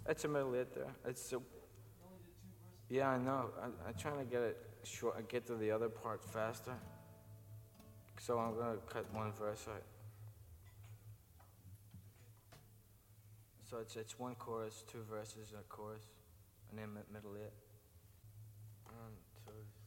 It's a middle hit there. It's a, yeah, I know. I'm trying to get it short, get to the other part faster. So I'm gonna cut one verse out. So it's one chorus, two verses, a chorus, and then middle hit. One, two.